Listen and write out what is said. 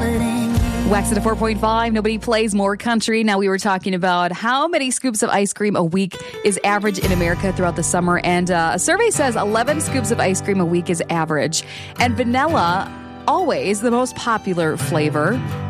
Wax at a 4.5. Nobody plays more country. Now, we were talking about how many scoops of ice cream a week is average in America throughout the summer. And a survey says 11 scoops of ice cream a week is average. And vanilla, always the most popular flavor.